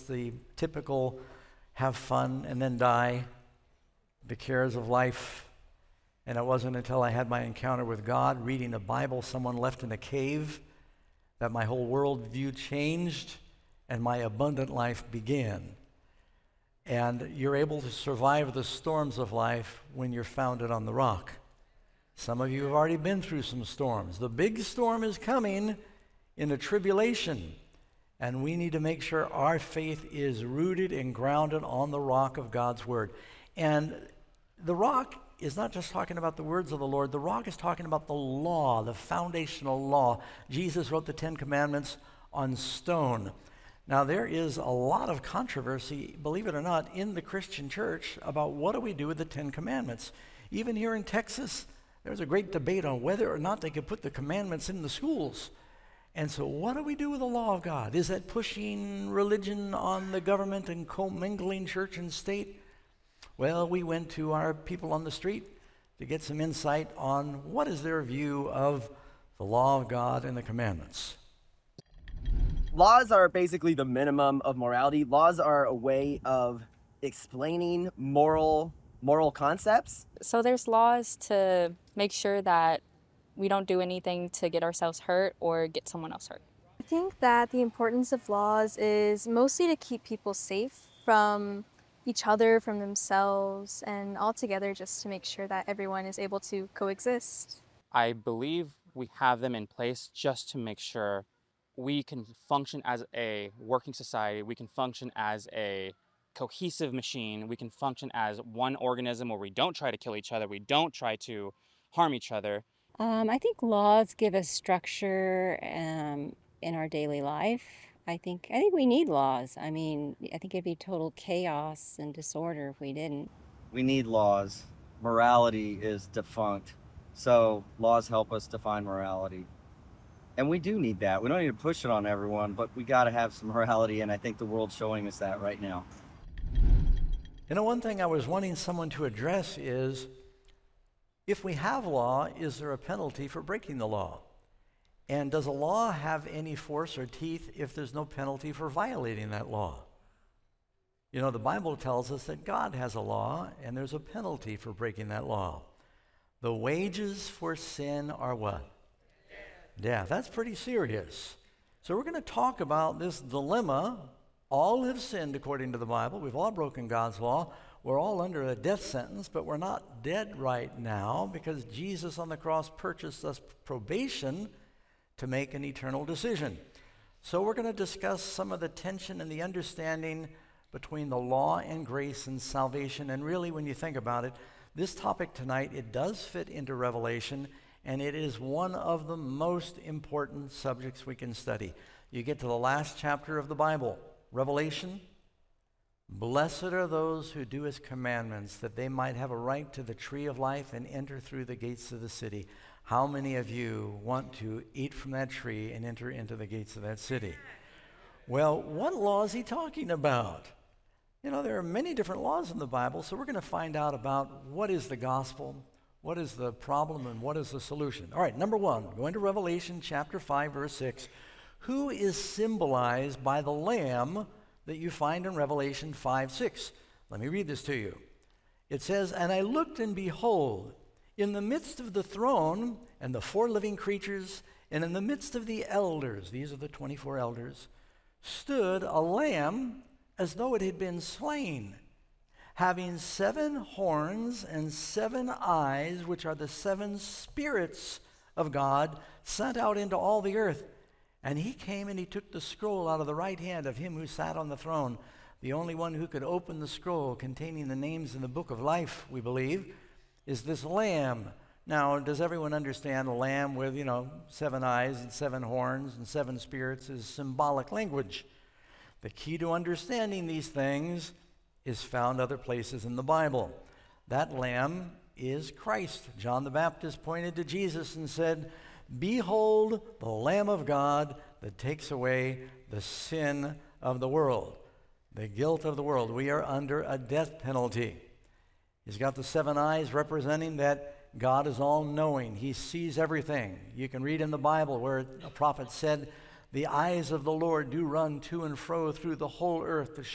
just the typical have fun and then die, the cares of life. And it wasn't until I had my encounter with God, reading the Bible, someone left in a cave, that my whole worldview changed and my abundant life began. And you're able to survive the storms of life when you're founded on the rock. Some of you have already been through some storms. The big storm is coming in the tribulation, and we need to make sure our faith is rooted and grounded on the rock of God's word. And the rock is not just talking about the words of the Lord. The rock is talking about the law, the foundational law. Jesus wrote the Ten Commandments on stone. Now, there is a lot of controversy, believe it or not, in the Christian church about what do we do with the Ten Commandments. Even here in Texas, there's a great debate on whether or not they could put the commandments in the schools. And so what do we do with the law of God? Is that pushing religion on the government and commingling church and state? Well, we went to our people on the street to get some insight on what is their view of the law of God and the commandments. Laws are basically the minimum of morality. Laws are a way of explaining moral concepts. So there's laws to make sure that we don't do anything to get ourselves hurt or get someone else hurt. I think that the importance of laws is mostly to keep people safe from each other, from themselves, and altogether just to make sure that everyone is able to coexist. I believe we have them in place just to make sure we can function as a working society, we can function as a cohesive machine, we can function as one organism where we don't try to kill each other, we don't try to harm each other. I think laws give us structure in our daily life. I think we need laws. I mean, I think it'd be total chaos and disorder if we didn't. We need laws. Morality is defunct. So laws help us define morality. And we do need that. We don't need to push it on everyone, but we got to have some morality, and I think the world's showing us that right now. You know, one thing I was wanting someone to address is, if we have law, is there a penalty for breaking the law? And does a law have any force or teeth if there's no penalty for violating that law? You know, the Bible tells us that God has a law, and there's a penalty for breaking that law. The wages for sin are what? Death. That's pretty serious. So we're going to talk about this dilemma. All have sinned according to the Bible. We've all broken God's law. We're all under a death sentence, but we're not dead right now because Jesus on the cross purchased us probation to make an eternal decision. So we're going to discuss some of the tension and the understanding between the law and grace and salvation. And really, when you think about it, this topic tonight, it does fit into Revelation, and it is one of the most important subjects we can study. You get to the last chapter of the Bible, Revelation. Blessed are those who do his commandments, that they might have a right to the tree of life and enter through the gates of the city. How many of you want to eat from that tree and enter into the gates of that city? Well, what law is he talking about? You know, there are many different laws in the Bible, so we're going to find out about what is the gospel, what is the problem, and what is the solution. All right, number one, going to Revelation chapter 5, verse 6. Who is symbolized by the Lamb that you find in Revelation 5:6? Let me read this to you. It says, "And I looked, and behold, in the midst of the throne and the four living creatures, and in the midst of the elders," these are the 24 elders, "stood a lamb as though it had been slain, having 7 horns and 7 eyes, which are the 7 spirits of God sent out into all the earth. And he came and he took the scroll out of the right hand of him who sat on the throne." The only one who could open the scroll containing the names in the book of life, we believe, is this lamb. Now, does everyone understand a lamb with, 7 eyes and 7 horns and 7 spirits is symbolic language? The key to understanding these things is found other places in the Bible. That lamb is Christ. John the Baptist pointed to Jesus and said, "Behold the Lamb of God that takes away the sin of the world," the guilt of the world. We are under a death penalty. He's got the 7 eyes representing that God is all-knowing. He sees everything. You can read in the Bible where a prophet said The eyes of the Lord do run to and fro through the whole earth to